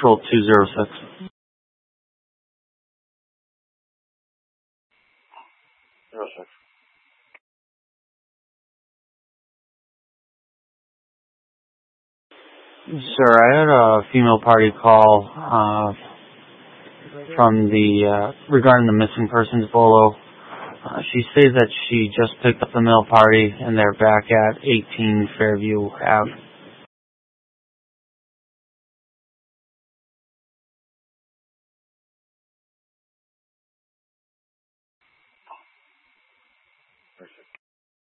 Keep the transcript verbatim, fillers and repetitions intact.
Control two zero six. Zero six. Sir, I had a female party call uh, from the uh, regarding the missing persons bolo. Uh, she says that she just picked up the male party and they're back at eighteen Fairview Ave.